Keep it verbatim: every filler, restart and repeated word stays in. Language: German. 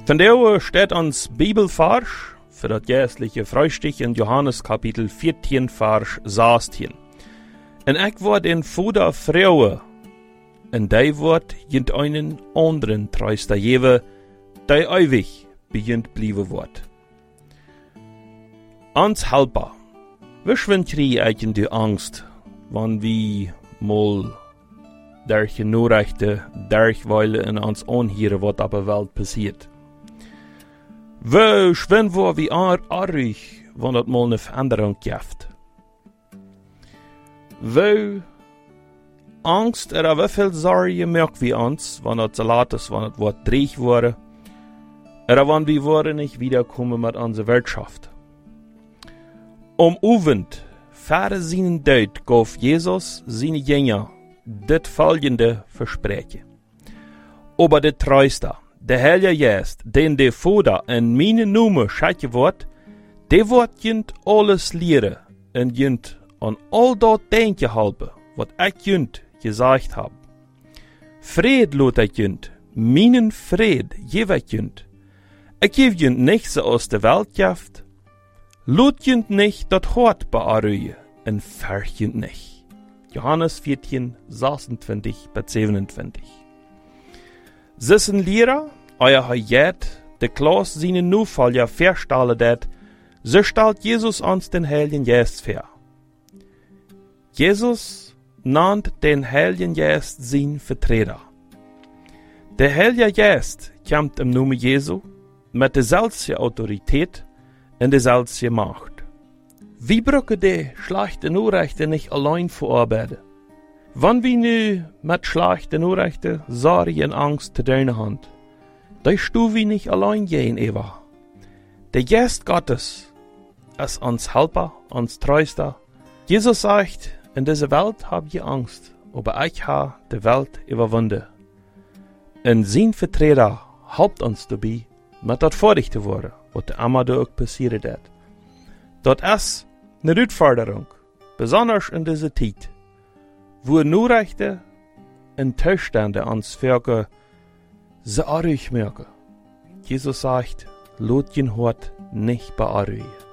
Vandaag steht ons Bibelvers für das geestliche Frühstück in Johannes Kapitel vierzehn, Vers zestien. En ik word een voeder vrouwen, en die wordt jent einen anderen trooster geven, die eeuwig begint blijven wordt. Ons helper, we kriegen eigen die Angst, wann wie mal der Genurrechte derchweile in ons onhieren wat op de Welt passiert. We schwin wo wie ar arrig, wann dat mal ne Veränderung gibt. We Angst er wie viel Sorge merkt wie uns, wann het zu laat ist, wann het wat dreig wurde, er wann wir worden nicht wiederkommen mit unserer Wirtschaft. Um Uvend, verder seinen Tod, gaf Jesus seine Jünger dit folgende Versprechen. Aber der Treuster, der Heilige Geist, den der Vater in meine Nummer schenken wird, der wird jent alles lehren und jent an all dat denken halten, wat ich jent gesagt hab. Fried lot ich jent, meinen Fried geb ich jent. Ich geb jent nicht so aus der Welt gift, lot jent nicht dat Hort bearruien und verch jent nicht. Johannes vierzehn, sechsundzwanzig bis siebenundzwanzig. Sissen Lehrer, euer Hayat, de Klaus seine Nufall ja verstellen dat, so stellt Jesus uns den Heiligen Geist vor. Jesus nannt den Heiligen Geist sein Vertreter. Der Heilige Geist kommt im Namen Jesu mit derselben Autorität und derselben Macht. Wie brücken die schlechte Nachrichten nicht allein verarbeiten? Wann wir nu mit schlechten Nachrichten Sorge und Angst zu deiner Hand, da stu wir nicht allein gehen, Eva. Der Geist Gottes ist uns Helfer, uns Tröster. Jesus sagt, in dieser Welt habt ihr Angst, aber ich habe die Welt überwunden. Und sein Vertreter helpt uns dabei, mit das fertig zu werden, was der immer da auch passiert hat. Das ist eine Herausforderung, besonders in dieser Zeit, wo Nachrichten und Zustände ans Völker so arg merken. Jesus sagt, lot jen Hort nicht bearruien.